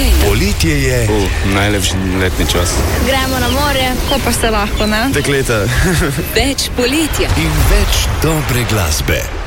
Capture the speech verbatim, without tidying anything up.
Poletje je uh, najlepši letni čas. Gremo na morje, ko pa se lahko, ne? Dekleta. Več poletja in več dobre glasbe.